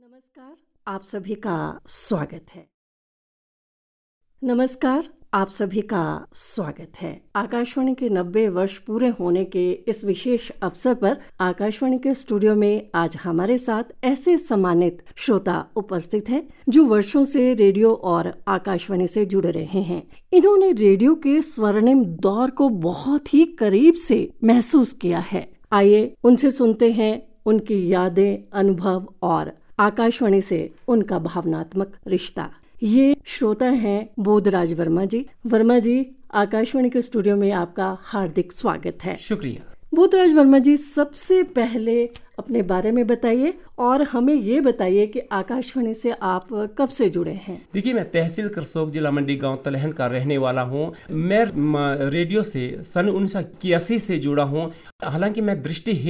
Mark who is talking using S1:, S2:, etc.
S1: नमस्कार, आप सभी का स्वागत है। नमस्कार, आप सभी का स्वागत है। आकाशवाणी के 90 वर्ष पूरे होने के इस विशेष अवसर पर आकाशवाणी के स्टूडियो में आज हमारे साथ ऐसे सम्मानित श्रोता उपस्थित हैं जो वर्षों से रेडियो और आकाशवाणी से जुड़े रहे हैं। इन्होंने रेडियो के स्वर्णिम दौर को बहुत ही करीब से महसूस किया है। आइए उनसे सुनते हैं उनकी यादें, अनुभव और आकाशवाणी से उनका भावनात्मक रिश्ता। ये श्रोता हैं बोधराज वर्मा जी। वर्मा जी, आकाशवाणी के स्टूडियो में आपका हार्दिक स्वागत है।
S2: शुक्रिया।
S1: बोधराज वर्मा जी, सबसे पहले अपने बारे में बताइए और हमें ये बताइए कि आकाशवाणी से आप कब से जुड़े हैं।
S2: देखिए, मैं तहसील करसोग, जिला मंडी, गांव तलहन का रहने वाला हूँ। मैं रेडियो से सन 1981 से जुड़ा हूँ। हालांकि मैं दृष्टिहीन